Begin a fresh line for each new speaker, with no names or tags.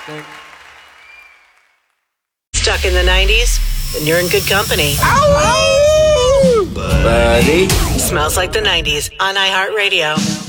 Stuck in the 90s? Then you're in good company.
Buddy.
Smells Like the 90s on iHeartRadio.